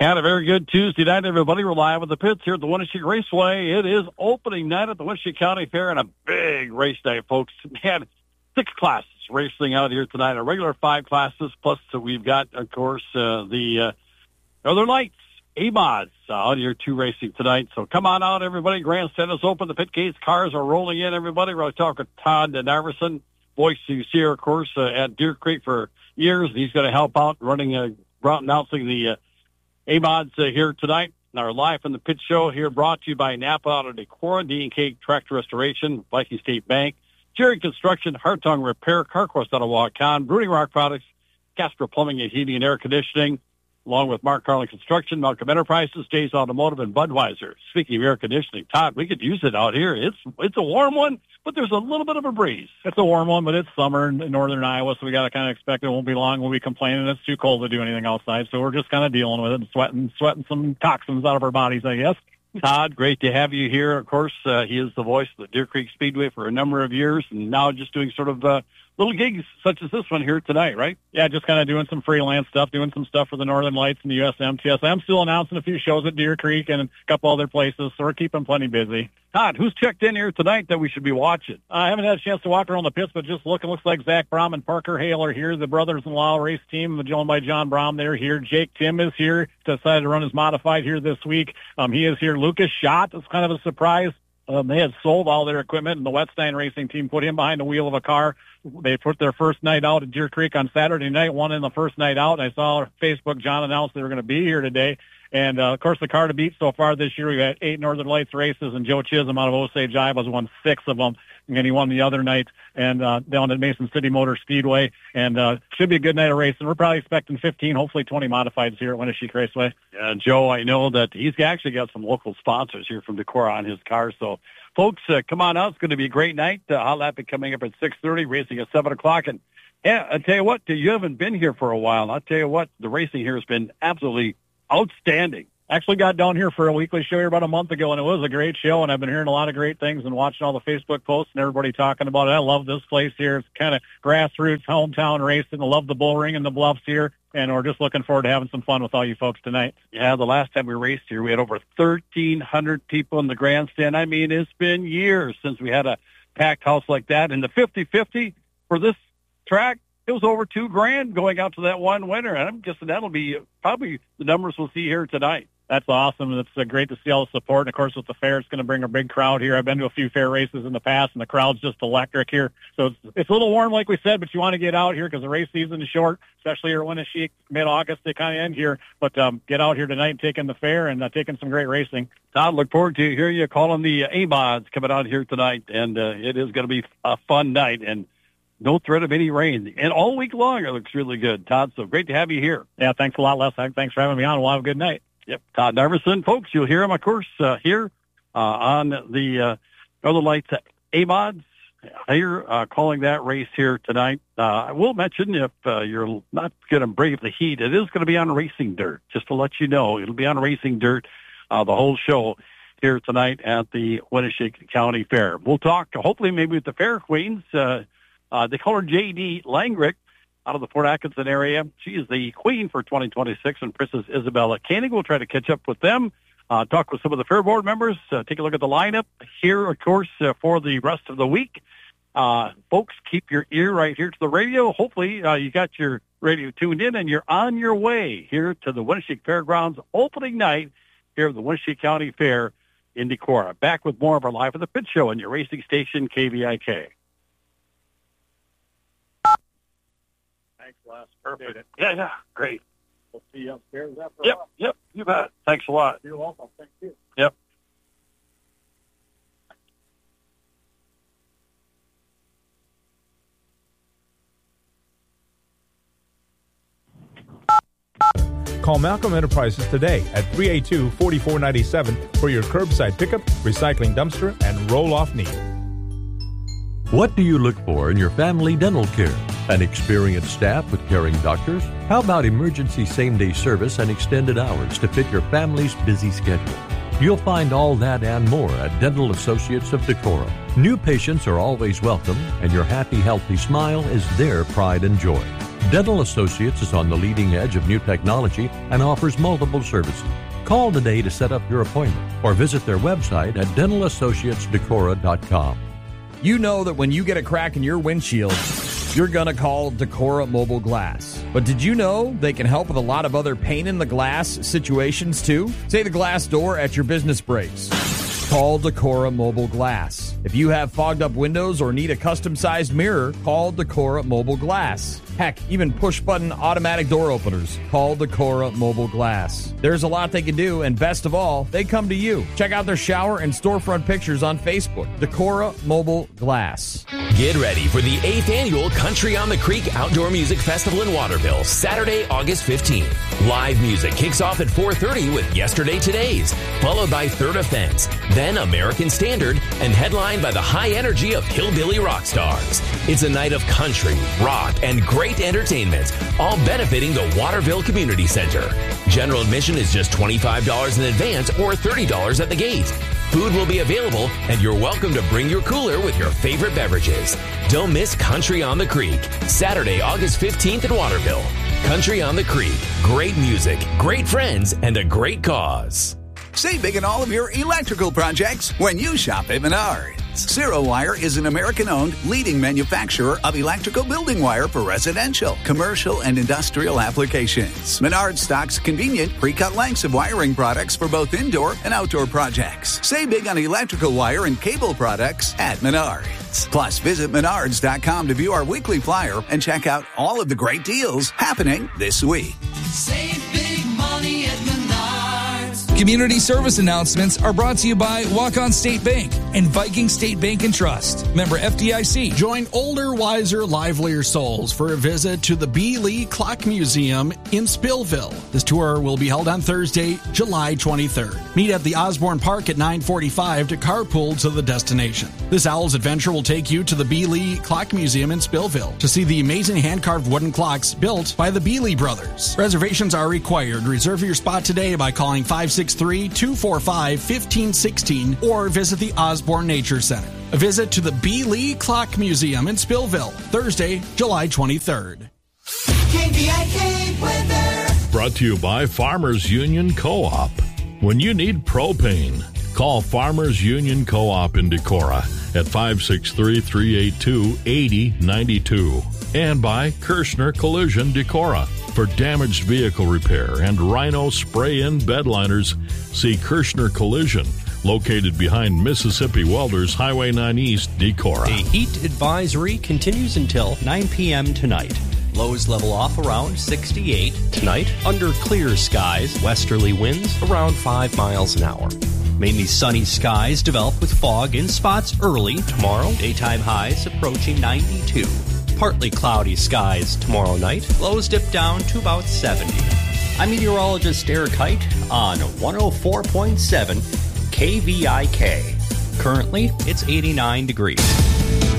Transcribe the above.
And a very good Tuesday night, everybody. We're live at the pits here at the Winneshiek Raceway. It is opening night at the Winneshiek County Fair and a big race day, folks. Man, 6 classes racing out here tonight, a regular 5 classes, plus we've got, of course, the Northern Lights, AMODs out here 2 racing tonight. So come on out, everybody. Grandstand is open. The pit gates, cars are rolling in, everybody. We're going to talk with Todd Narveson, voice who's here, of course, at Deer Creek for years. He's going to help out announcing the AMODs here tonight. Our Live from the Pit Show here brought to you by Napa Auto Decorah, D&K Tractor Restoration, Viking State Bank, Jerry Construction, Hartung Repair, CarQuest Auto Waukon, Brooding Rock Products, Casper Plumbing and Heating and Air Conditioning, along with Mark Carlin Construction, Malcolm Enterprises, Jay's Automotive, and Budweiser. Speaking of air conditioning, Todd, we could use it out here. It's a warm one, but there's a little bit of a breeze. It's a warm one, but it's summer in northern Iowa, so we got to kind of expect it won't be long. We'll be complaining it's too cold to do anything outside, so we're just kind of dealing with it and sweating some toxins out of our bodies, I guess. Todd, great to have you here. Of course, he is the voice of the Deer Creek Speedway for a number of years, and now just doing sort of little gigs such as this one here tonight, right? Yeah, just kind of doing some freelance stuff, doing some stuff for the Northern Lights and the USMTS. I'm still announcing a few shows at Deer Creek and a couple other places, so we're keeping plenty busy. Todd, who's checked in here tonight that we should be watching? I haven't had a chance to walk around the pits, but just looking, looks like Zach Brom and Parker Hale are here. The brothers-in-law race team, joined by John Brom, they're here. Jake Tim is here, decided to run his modified here this week. He is here. Lucas Schott is kind of a surprise. They had sold all their equipment, and the Wetstein racing team put him behind the wheel of a car. They put their first night out at Deer Creek on Saturday night, won in the first night out. I saw on Facebook John announced they were going to be here today. And, of course, the car to beat so far this year, we've had 8 Northern Lights races, and Joe Chisholm out of Osage, Iowa, has won 6 of them. And he won the other night and down at Mason City Motor Speedway. And should be a good night of racing. We're probably expecting 15, hopefully 20 modifieds here at Winneshiek Raceway. Yeah, Joe, I know that he's actually got some local sponsors here from Decorah on his car. So, folks, come on out. It's going to be a great night. I'll have it coming up at 6:30, racing at 7 o'clock. And, yeah, I tell you what, you haven't been here for a while. I'll tell you what, the racing here has been absolutely outstanding. Actually got down here for a weekly show here about a month ago, and it was a great show, and I've been hearing a lot of great things and watching all the Facebook posts and everybody talking about it. I love this place here. It's kind of grassroots, hometown racing. I love the bull ring and the bluffs here, and we're just looking forward to having some fun with all you folks tonight. Yeah, the last time we raced here, we had over 1,300 people in the grandstand. I mean, it's been years since we had a packed house like that. And the 50-50 for this track, it was over $2,000 going out to that one winner. And I'm guessing that'll be probably the numbers we'll see here tonight. That's awesome. It's great to see all the support. And, of course, with the fair, it's going to bring a big crowd here. I've been to a few fair races in the past, and the crowd's just electric here. So it's a little warm, like we said, but you want to get out here because the race season is short, especially here at Winneshiek, mid-August. They kind of end here. But get out here tonight and take in the fair and taking some great racing. Todd, look forward to hearing you calling the AMODs coming out here tonight. And it is going to be a fun night. And no threat of any rain. And all week long, it looks really good, Todd. So great to have you here. Yeah, thanks a lot, Les. Thanks for having me on. We'll have a good night. Yep, Todd Narveson, folks. You'll hear him, of course, here on the Northern Lights AMODs. Here, calling that race here tonight. I will mention, if you're not going to brave the heat, it is going to be on racing dirt. Just to let you know, it'll be on racing dirt the whole show here tonight at the Winneshiek County Fair. We'll talk, hopefully, maybe with the Fair Queens. They call her J.D. Langrick, out of the Fort Atkinson area. She is the queen for 2026, and Princess Isabella Koenig. We'll try to catch up with them, talk with some of the Fair Board members, take a look at the lineup here, of course, for the rest of the week. Folks, keep your ear right here to the radio. Hopefully, you got your radio tuned in, and you're on your way here to the Winneshiek Fairgrounds opening night here at the Winneshiek County Fair in Decorah. Back with more of our Live at the Pit Show on your racing station, KVIK. Thanks, Les. Perfect. Yeah, great. We'll see you upstairs after a while. Yep, you bet. Thanks a lot. You're welcome. Thank you. Yep. Call Malcolm Enterprises today at 382-4497 for your curbside pickup, recycling dumpster, and roll-off need. What do you look for in your family dental care? An experienced staff with caring doctors? How about emergency same-day service and extended hours to fit your family's busy schedule? You'll find all that and more at Dental Associates of Decorah. New patients are always welcome, and your happy, healthy smile is their pride and joy. Dental Associates is on the leading edge of new technology and offers multiple services. Call today to set up your appointment or visit their website at DentalAssociatesDecorah.com. You know that when you get a crack in your windshield, you're going to call Decorah Mobile Glass. But did you know they can help with a lot of other pain in the glass situations too? Say the glass door at your business breaks. Call Decorah Mobile Glass. If you have fogged up windows or need a custom-sized mirror, call Decorah Mobile Glass. Heck, even push-button automatic door openers. Call Decorah Mobile Glass. There's a lot they can do, and best of all, they come to you. Check out their shower and storefront pictures on Facebook. Decorah Mobile Glass. Get ready for the 8th Annual Country on the Creek Outdoor Music Festival in Waterville, Saturday, August 15th. Live music kicks off at 4:30 with Yesterday Todays, followed by Third Offense, then American Standard, and headlined by the high energy of Hillbilly Rock Stars. It's a night of country, rock, and great entertainment, all benefiting the Waterville Community Center. General admission is just $25 in advance or $30 at the gate. Food will be available, and you're welcome to bring your cooler with your favorite beverages. Don't miss Country on the Creek, Saturday, August 15th in Waterville. Country on the Creek, great music, great friends, and a great cause. Save big in all of your electrical projects when you shop at Menards. Zero Wire is an American-owned leading manufacturer of electrical building wire for residential, commercial, and industrial applications. Menards stocks convenient, pre-cut lengths of wiring products for both indoor and outdoor projects. Save big on electrical wire and cable products at Menards. Plus, visit Menards.com to view our weekly flyer and check out all of the great deals happening this week. Save big money at Menards. Community service announcements are brought to you by Walk-On State Bank and Viking State Bank and Trust. Member FDIC. Join older, wiser, livelier souls for a visit to the B. Lee Clock Museum in Spillville. This tour will be held on Thursday, July 23rd. Meet at the Osborne Park at 9:45 to carpool to the destination. This Owl's Adventure will take you to the B. Lee Clock Museum in Spillville to see the amazing hand-carved wooden clocks built by the B. Lee brothers. Reservations are required. Reserve your spot today by calling 563-245-1516 or visit the Osborne Nature Center. A visit to the B. Lee Clock Museum in Spillville, Thursday, July 23rd. KVIK weather. Brought to you by Farmers Union Co-op. When you need propane, call Farmers Union Co-op in Decorah at 563-382-8092. And by Kirshner Collision Decorah. For damaged vehicle repair and Rhino spray-in bedliners, see Kirshner Collision, located behind Mississippi Welders, Highway 9 East, Decorah. A heat advisory continues until 9 p.m. tonight. Lows level off around 68 tonight. Under clear skies, westerly winds around 5 miles an hour. Mainly sunny skies develop with fog in spots early tomorrow. Daytime highs approaching 92. Partly cloudy skies tomorrow night. Lows dip down to about 70. I'm meteorologist Eric Height on 104.7 KVIK. Currently, it's 89 degrees.